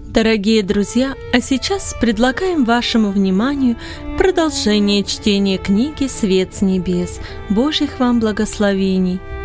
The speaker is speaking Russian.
Дорогие друзья, а сейчас предлагаем вашему вниманию продолжение чтения книги «Свет с небес». Божьих вам благословений!